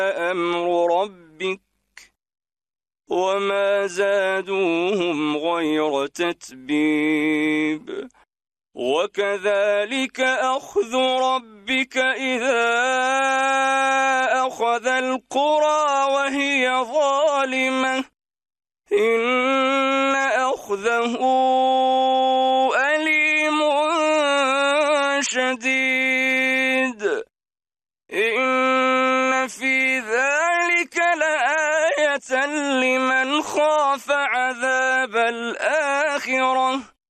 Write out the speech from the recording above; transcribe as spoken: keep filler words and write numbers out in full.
أمر ربك وما زادوهم غير تتبيب وكذلك أخذ ربك إذا أخذ القرى وهي ظالمة إن أخذه أليم شديد إن في ذلك لآية لمن خاف عذاب الآخرة